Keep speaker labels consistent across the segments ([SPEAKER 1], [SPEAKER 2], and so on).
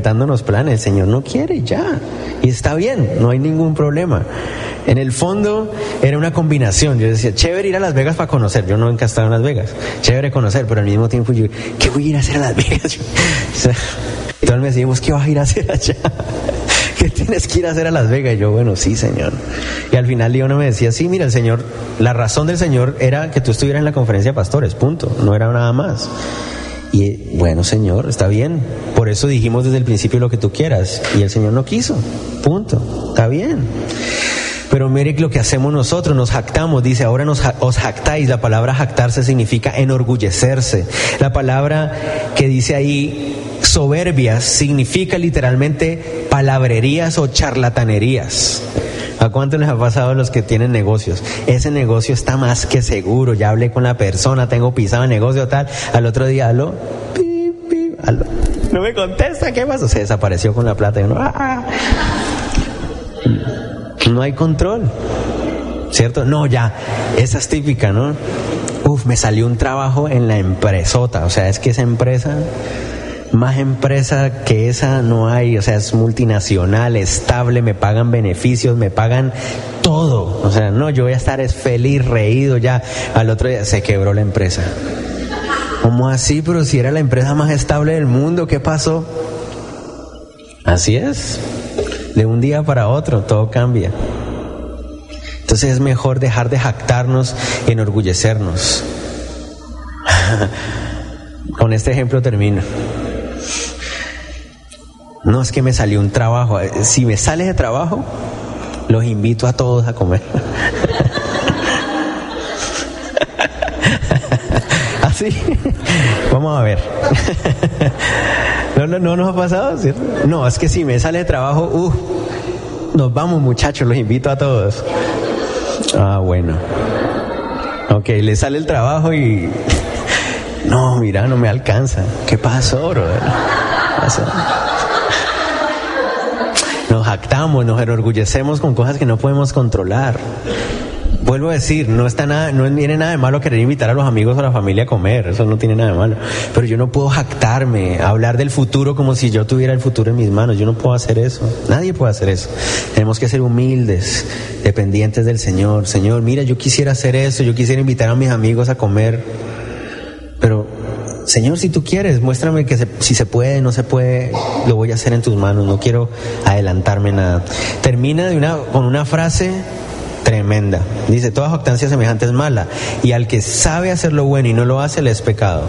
[SPEAKER 1] inventándonos planes. El Señor no quiere, ya. Y está bien, no hay ningún problema. En el fondo era una combinación. Yo decía, chévere ir a Las Vegas para conocer. Yo no nunca he estado en Las Vegas. Chévere conocer, pero al mismo tiempo yo, ¿qué voy a ir a hacer a Las Vegas? O sea, entonces me decíamos, ¿qué vas a ir a hacer allá? ¿Qué tienes que ir a hacer a Las Vegas? Y yo, bueno, sí, Señor. Y al final Leona me decía, sí, mira, el Señor, la razón del Señor era que tú estuvieras en la conferencia de pastores, punto. No era nada más. Y bueno, Señor, está bien. Por eso dijimos desde el principio lo que tú quieras. Y el Señor no quiso. Punto. Está bien. Pero mire lo que hacemos nosotros, nos jactamos, dice, ahora os jactáis. La palabra jactarse significa enorgullecerse. La palabra que dice ahí, soberbias, significa literalmente palabrerías o charlatanerías. ¿A cuánto les ha pasado a los que tienen negocios? Ese negocio está más que seguro, ya hablé con la persona, tengo pisado el negocio tal, al otro día, aló, aló, no me contesta, ¿qué pasó? Se desapareció con la plata y uno, no hay control, ¿cierto? No, ya, esa es típica, ¿no? Me salió un trabajo en la empresota, o sea, es que esa empresa, más empresa que esa no hay, o sea, es multinacional, estable, me pagan beneficios, me pagan todo, o sea, no, yo voy a estar feliz, reído, ya, al otro día se quebró la empresa. ¿Cómo así? Pero si era la empresa más estable del mundo, ¿qué pasó? Así es, de un día para otro todo cambia. Entonces es mejor dejar de jactarnos y enorgullecernos. Con este ejemplo termino. No es que me salió un trabajo. Si me sale de trabajo, los invito a todos a comer. Así. Vamos a ver. No nos ha pasado, ¿cierto? No, es que si me sale de trabajo, nos vamos, muchachos, los invito a todos. Bueno. Ok, le sale el trabajo y no, mira, no me alcanza. ¿Qué pasó, brother? Nos jactamos, nos enorgullecemos con cosas que no podemos controlar. Vuelvo a decir, no tiene nada de malo querer invitar a los amigos o a la familia a comer, eso no tiene nada de malo. Pero yo no puedo jactarme, hablar del futuro como si yo tuviera el futuro en mis manos. Yo no puedo hacer eso, nadie puede hacer eso. Tenemos que ser humildes, dependientes del Señor. Señor, mira, yo quisiera hacer eso, yo quisiera invitar a mis amigos a comer, pero Señor, si tú quieres, muéstrame que si se puede, no se puede, lo voy a hacer en tus manos, no quiero adelantarme nada. Termina con una frase tremenda. Dice, toda jactancia semejante es mala, y al que sabe hacer lo bueno y no lo hace, le es pecado.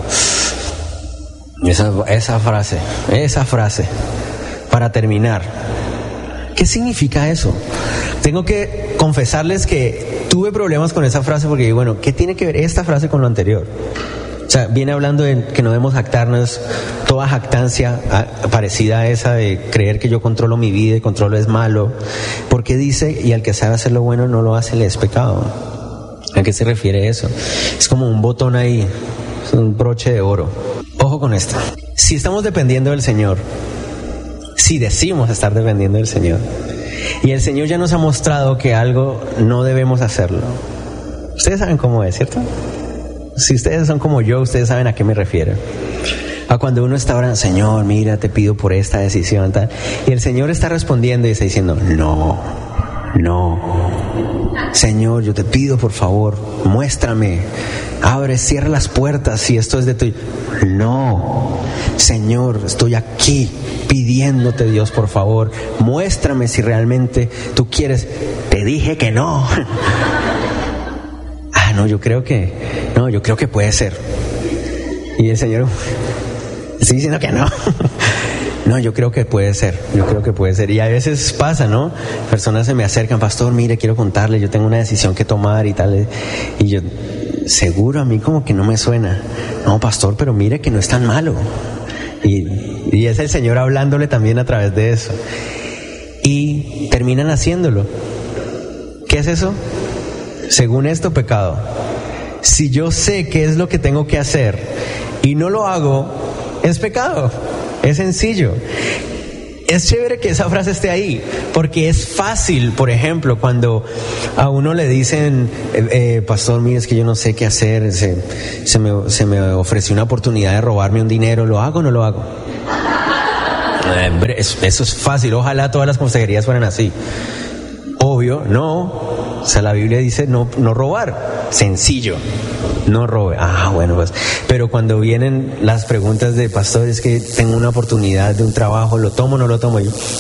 [SPEAKER 1] Esa frase, para terminar. ¿Qué significa eso? Tengo que confesarles que tuve problemas con esa frase porque, bueno, ¿qué tiene que ver esta frase con lo anterior? O sea, viene hablando de que no debemos jactarnos, toda jactancia parecida a esa de creer que yo controlo mi vida y controlo es malo. Porque dice, y al que sabe hacer lo bueno no lo hace, le es pecado. ¿A qué se refiere eso? Es como un botón ahí, es un broche de oro. Ojo con esto. Si estamos dependiendo del Señor, si decimos estar dependiendo del Señor, y el Señor ya nos ha mostrado que algo no debemos hacerlo, ustedes saben cómo es, ¿cierto? Si ustedes son como yo, ustedes saben a qué me refiero. A cuando uno está orando, Señor, mira, te pido por esta decisión, tal, y el Señor está respondiendo y está diciendo, no, Señor, yo te pido por favor, muéstrame, abre, cierra las puertas si esto es de tuyo. No, Señor, estoy aquí pidiéndote, Dios, por favor, muéstrame si realmente tú quieres. Te dije que no. Yo creo que puede ser. Y el Señor, estoy diciendo que no. No, yo creo que puede ser. Y a veces pasa, ¿no? Personas se me acercan, pastor, mire, quiero contarle, yo tengo una decisión que tomar y tal. Y yo, seguro, a mí como que no me suena. No, pastor, pero mire que no es tan malo. Y es el Señor hablándole también a través de eso. Y terminan haciéndolo. ¿Qué es eso? Según esto, pecado. Si yo sé qué es lo que tengo que hacer y no lo hago, es pecado. Es sencillo. Es chévere que esa frase esté ahí, porque es fácil, por ejemplo, cuando a uno le dicen, pastor, mire, es que yo no sé qué hacer, se me ofreció una oportunidad de robarme un dinero, ¿lo hago o no lo hago? Eso es fácil, ojalá todas las consejerías fueran así. Obvio, no. O sea, la Biblia dice no robar. Sencillo, no robe. Bueno, pues. Pero cuando vienen las preguntas de pastores, que tengo una oportunidad de un trabajo, ¿lo tomo o no lo tomo?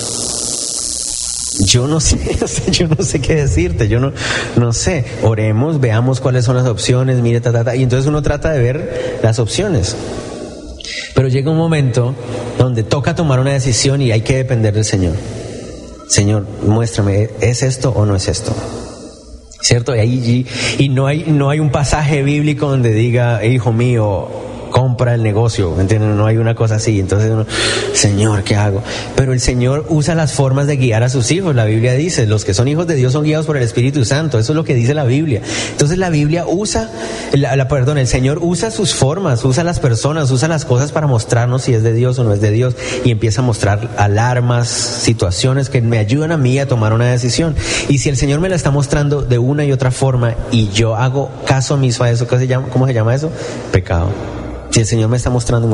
[SPEAKER 1] Yo no sé, yo no sé qué decirte, yo no sé. Oremos, veamos cuáles son las opciones, mire, y entonces uno trata de ver las opciones. Pero llega un momento donde toca tomar una decisión y hay que depender del Señor. Señor, muéstrame, ¿es esto o no es esto? ¿Cierto? Y no hay un pasaje bíblico donde diga, hijo mío, compra el negocio, ¿me entiendes? No hay una cosa así. Entonces uno, Señor, ¿qué hago? Pero el Señor usa las formas de guiar a sus hijos. La Biblia dice, los que son hijos de Dios son guiados por el Espíritu Santo. Eso es lo que dice la Biblia. Entonces la Biblia el Señor usa sus formas, usa las personas, usa las cosas para mostrarnos si es de Dios o no es de Dios, y empieza a mostrar alarmas, situaciones que me ayudan a mí a tomar una decisión. Y si el Señor me la está mostrando de una y otra forma y yo hago caso omiso a eso, ¿cómo se llama eso? Pecado. Si el Señor me está mostrando.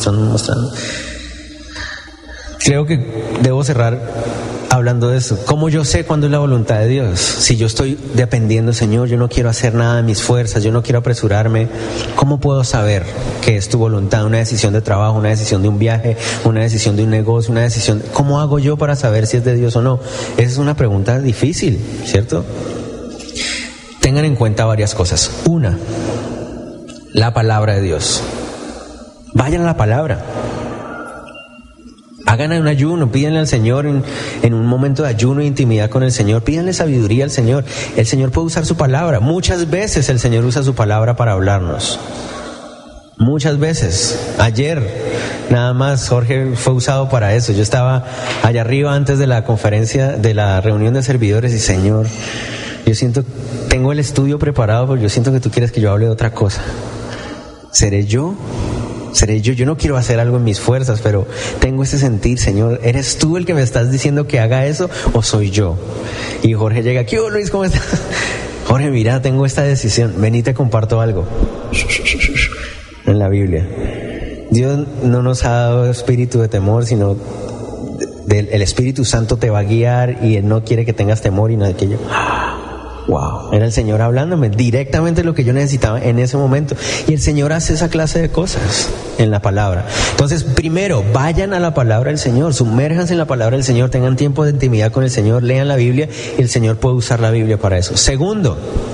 [SPEAKER 1] Creo que debo cerrar hablando de eso. ¿Cómo yo sé cuándo es la voluntad de Dios? Si yo estoy dependiendo, Señor, yo no quiero hacer nada de mis fuerzas, yo no quiero apresurarme, ¿cómo puedo saber que es tu voluntad? Una decisión de trabajo, una decisión de un viaje, una decisión de un negocio, una decisión... ¿Cómo hago yo para saber si es de Dios o no? Esa es una pregunta difícil, ¿cierto? Tengan en cuenta varias cosas. Una, la palabra de Dios. Vayan a la palabra. Hagan un ayuno, pídanle al Señor en un momento de ayuno e intimidad con el Señor, pídanle sabiduría al Señor. El Señor puede usar su palabra. Muchas veces el Señor usa su palabra para hablarnos. Muchas veces. Ayer, nada más, Jorge fue usado para eso. Yo estaba allá arriba antes de la conferencia, de la reunión de servidores, y Señor, yo siento, tengo el estudio preparado, pero yo siento que tú quieres que yo hable de otra cosa. ¿Seré yo? Yo no quiero hacer algo en mis fuerzas, pero tengo ese sentir, Señor, ¿eres tú el que me estás diciendo que haga eso o soy yo? Y Jorge llega, ¿qué hubo, Luis? ¿Cómo estás? Jorge, mira, tengo esta decisión, ven y te comparto algo. En la Biblia, Dios no nos ha dado espíritu de temor, sino el Espíritu Santo te va a guiar y Él no quiere que tengas temor y nada de aquello. Wow, era el Señor hablándome directamente lo que yo necesitaba en ese momento. Y el Señor hace esa clase de cosas en la palabra. Entonces, primero, vayan a la palabra del Señor, sumérjanse en la palabra del Señor, tengan tiempo de intimidad con el Señor, lean la Biblia y el Señor puede usar la Biblia para eso. Segundo,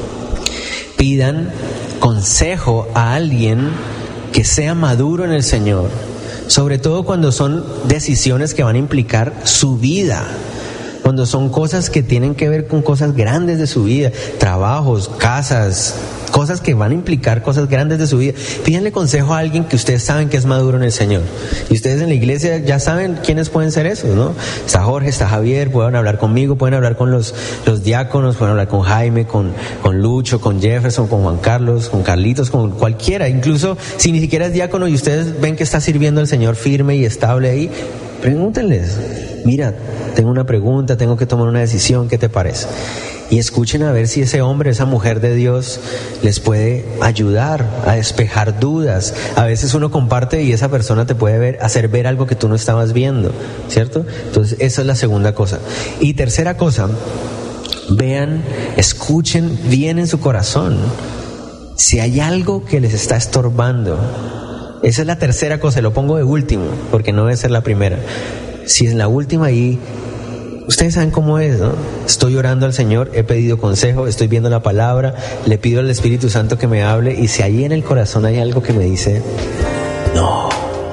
[SPEAKER 1] pidan consejo a alguien que sea maduro en el Señor, sobre todo cuando son decisiones que van a implicar su vida. Cuando son cosas que tienen que ver con cosas grandes de su vida, trabajos, casas, cosas que van a implicar cosas grandes de su vida, pídanle consejo a alguien que ustedes saben que es maduro en el Señor. Y ustedes en la iglesia ya saben quiénes pueden ser esos, ¿no? Está Jorge, está Javier, pueden hablar conmigo, pueden hablar con los diáconos, pueden hablar con Jaime, con Lucho, con Jefferson, con Juan Carlos, con Carlitos, con cualquiera. Incluso si ni siquiera es diácono y ustedes ven que está sirviendo al Señor firme y estable ahí, pregúntenles, mira, tengo una pregunta, tengo que tomar una decisión, ¿qué te parece? Y escuchen a ver si ese hombre, esa mujer de Dios les puede ayudar a despejar dudas. A veces uno comparte y esa persona te puede hacer ver algo que tú no estabas viendo, ¿cierto? Entonces esa es la segunda cosa. Y tercera cosa, vean, escuchen bien en su corazón si hay algo que les está estorbando. Esa es la tercera cosa, lo pongo de último porque no debe ser la primera. Si es la última ahí, ustedes saben cómo es, ¿no? Estoy orando al Señor, he pedido consejo, estoy viendo la palabra, le pido al Espíritu Santo que me hable, y si ahí en el corazón hay algo que me dice, no,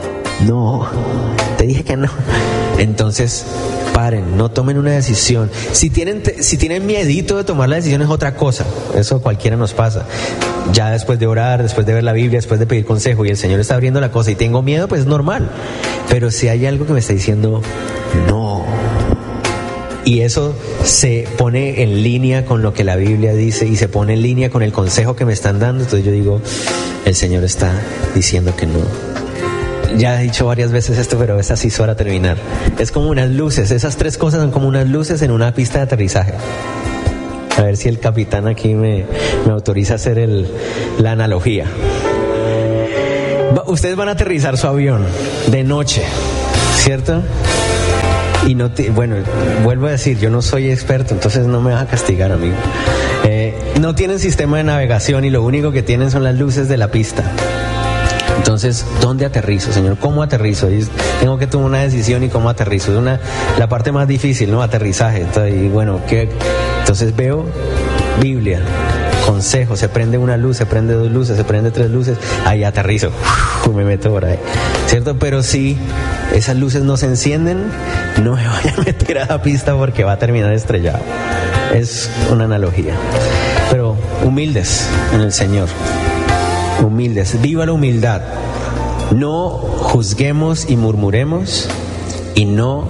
[SPEAKER 1] te dije que no, entonces paren, no tomen una decisión. Si tienen miedito de tomar la decisión es otra cosa, eso a cualquiera nos pasa. Ya después de orar, después de ver la Biblia, después de pedir consejo y el Señor está abriendo la cosa y tengo miedo, pues es normal. Pero si hay algo que me está diciendo no, y eso se pone en línea con lo que la Biblia dice y se pone en línea con el consejo que me están dando, entonces yo digo, el Señor está diciendo que no. Ya he dicho varias veces esto, pero es así para terminar. Es como unas luces, esas tres cosas son como unas luces en una pista de aterrizaje. A ver si el capitán aquí me autoriza a hacer la analogía. Ustedes van a aterrizar su avión de noche, ¿cierto? Y bueno, vuelvo a decir, yo no soy experto, entonces no me vas a castigar, amigo. No tienen sistema de navegación y lo único que tienen son las luces de la pista. Entonces, ¿dónde aterrizo, Señor? ¿Cómo aterrizo? Y tengo que tomar una decisión y cómo aterrizo. Es la parte más difícil, ¿no? Aterrizaje. Entonces veo Biblia, consejo, se prende una luz, se prende 2 luces, se prende 3 luces, ahí aterrizo, me meto por ahí, ¿cierto? Pero si esas luces no se encienden, no me vaya a meter a la pista porque va a terminar estrellado. Es una analogía. Pero humildes en el Señor. Humildes, viva la humildad. No juzguemos y murmuremos y no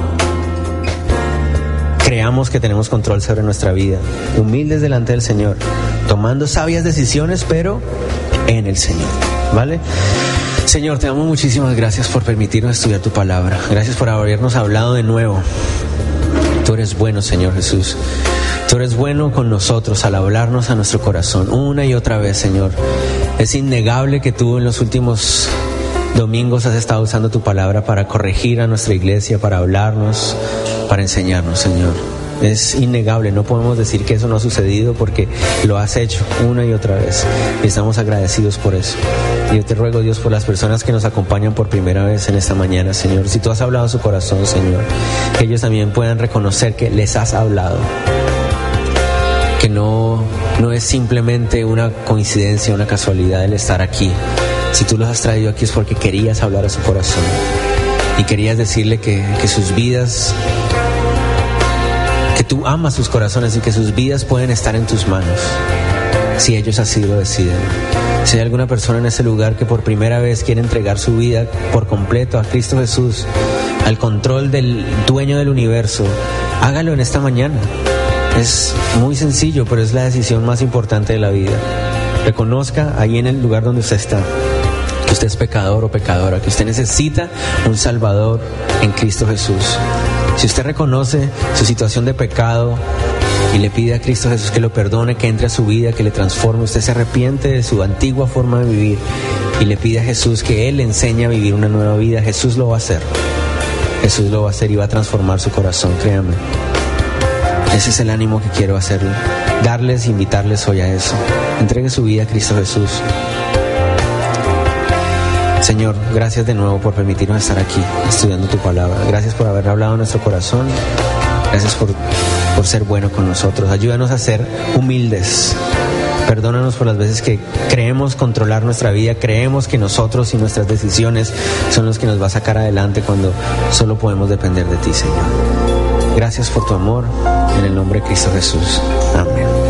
[SPEAKER 1] creamos que tenemos control sobre nuestra vida. Humildes delante del Señor, tomando sabias decisiones, pero en el Señor, ¿vale? Señor, te damos muchísimas gracias por permitirnos estudiar tu palabra. Gracias por habernos hablado de nuevo. Tú eres bueno, Señor Jesús. Tú eres bueno con nosotros al hablarnos a nuestro corazón una y otra vez, Señor. Es innegable que tú en los últimos domingos has estado usando tu palabra para corregir a nuestra iglesia, para hablarnos, para enseñarnos, Señor. Es innegable, no podemos decir que eso no ha sucedido porque lo has hecho una y otra vez. Y estamos agradecidos por eso. Y yo te ruego, Dios, por las personas que nos acompañan por primera vez en esta mañana, Señor. Si tú has hablado a su corazón, Señor, que ellos también puedan reconocer que les has hablado. Que no es simplemente una coincidencia, una casualidad el estar aquí. Si tú los has traído aquí es porque querías hablar a su corazón y querías decirle que sus vidas, que tú amas sus corazones y que sus vidas pueden estar en tus manos si ellos así lo deciden. Si hay alguna persona en ese lugar que por primera vez quiere entregar su vida por completo a Cristo Jesús, al control del dueño del universo, hágalo en esta mañana. Es muy sencillo, pero es la decisión más importante de la vida. Reconozca ahí en el lugar donde usted está que usted es pecador o pecadora, que usted necesita un Salvador en Cristo Jesús. Si usted reconoce su situación de pecado y le pide a Cristo Jesús que lo perdone, que entre a su vida, que le transforme, usted se arrepiente de su antigua forma de vivir y le pide a Jesús que Él le enseñe a vivir una nueva vida, Jesús lo va a hacer. Jesús lo va a hacer y va a transformar su corazón, créame. Ese es el ánimo que quiero hacerle, darles, invitarles hoy a eso. Entregue su vida a Cristo Jesús. Señor, gracias de nuevo por permitirnos estar aquí estudiando tu palabra. Gracias por haber hablado a nuestro corazón. Gracias por ser bueno con nosotros. Ayúdanos a ser humildes. Perdónanos por las veces que creemos controlar nuestra vida, creemos que nosotros y nuestras decisiones son los que nos va a sacar adelante cuando solo podemos depender de ti, Señor. Gracias por tu amor, en el nombre de Cristo Jesús. Amén.